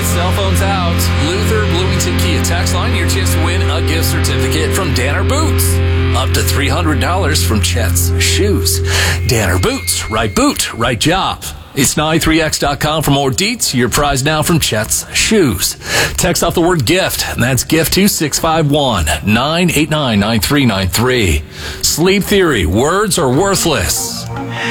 with cell phones out, Luther Bloomington Kia text line, your chance to win a gift certificate from Danner Boots. Up to $300 from Chet's Shoes. Danner Boots. Right boot, right job. It's 93x.com for more deets. Your prize now from Chet's Shoes. Text off the word gift, and that's gift to 651-989-9393. Sleep Theory. Words are worthless.